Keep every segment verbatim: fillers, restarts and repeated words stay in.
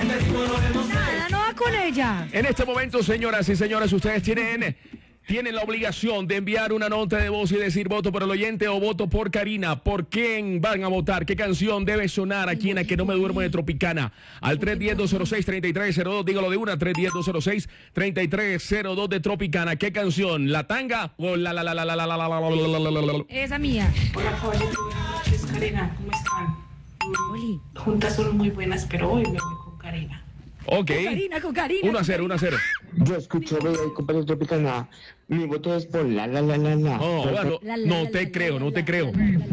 Nada, no va con ella. En este momento, señoras y señores, ustedes tienen, tienen la obligación de enviar una nota de voz y decir voto por el oyente o voto por Karina. ¿Por quién van a votar? ¿Qué canción debe sonar aquí en A Que No Me Duermo de Tropicana? Al tres uno cero, dos cero seis, tres tres cero dos, dígalo de una, tres uno cero, dos cero seis, tres tres cero dos de Tropicana. ¿Qué canción? ¿La tanga o la la la la la la la la la la la la? Esa mía. Hola, caballito, buenas noches, Karina, ¿cómo están? Oli. Juntas son muy buenas, pero hoy me voy con Karina. Ok. Con Karina, con Karina. uno a cero, uno a cero. Yo escuché de compañero Tropicana. Mi voto es por la la la la la. No, bueno, La, la, no la, te la, creo, la, no la, te la, creo.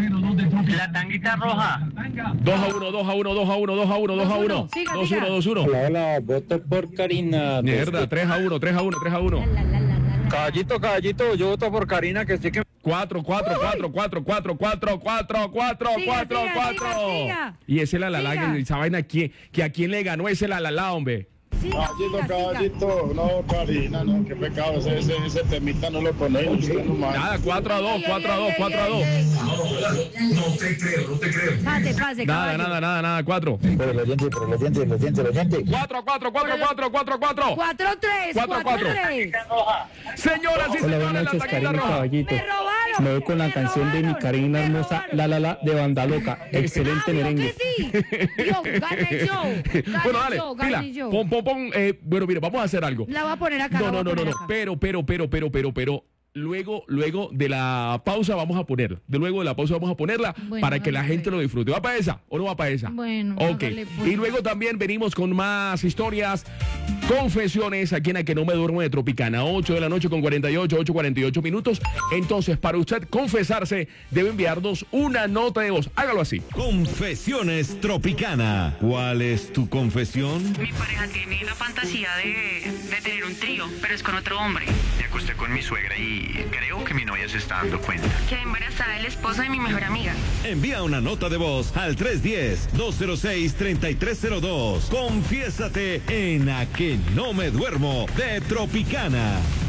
La tanguita roja. dos a uno, dos a uno, dos a uno, dos a uno, dos a uno. Siga, dos siga. uno, dos uno. Hola, hola, voto por Karina. Mierda, tres a uno, tres a uno, tres a uno. La, la, la, la, la, la. Caballito, caballito, yo voto por Karina, que sí que... cuatro, cuatro, cuatro, cuatro, cuatro, cuatro, cuatro, cuatro, Siga, cuatro, siga, cuatro. siga, siga. Y ese la la la, Siga. que esa vaina que, que a quién le ganó ese la la la, hombre. Siga, Caballito, siga, siga. caballito, no, Karina, no, qué pecado, ese, ese, ese temita no lo ponéis, usted no más. Nada, cuatro a dos, Ey, cuatro a ey, dos, ey, cuatro a ey, dos. ey. No te creo, no te creo. Pase, pase, Nada, caballo. nada, nada, nada, cuatro. Pero el oyente, pero el oyente, el oyente, el oyente. Cuatro, cuatro, cuatro, cuatro, cuatro, cuatro. Cuatro, tres, Cuatro, cuatro, cuatro. tres. Señoras y Hola, señores, buenas la noches, taquilla Karina, roja. caballito. Me robaron. Me voy con la me canción de mi robaron, Karina me hermosa, robaron. La La La, de Banda Loca. Excelente Ah, ¿vio merengue. que sí? Dios, gane yo. Gane Bueno, dale, yo, pila. gane yo. Pon, pon, pon. Eh, bueno, mire, vamos a hacer algo. La voy a poner acá. No, la no, voy a no, no, poner no. acá. Pero, pero, pero, pero, pero, pero. Luego, luego de la pausa vamos a ponerla. De luego de la pausa vamos a ponerla Bueno, para que la hágale. gente lo disfrute. ¿Va para esa o no va para esa? Bueno, ok. hágale, pues. Y luego también venimos con más historias, confesiones aquí en A Que No Me Duermo de Tropicana. ocho de la noche con cuarenta y ocho, ocho cuarenta y ocho minutos. Entonces, para usted confesarse, debe enviarnos una nota de voz. Hágalo así. Confesiones Tropicana. ¿Cuál es tu confesión? Mi pareja tiene la fantasía de, de tener un trío, pero es con otro hombre. Me acosté con mi suegra y creo que mi novia se está dando cuenta. Quedé embarazada del esposo de mi mejor amiga. Envía una nota de voz al tres uno cero, dos cero seis, tres tres cero dos. Confiésate en A Que No Me Duermo de Tropicana.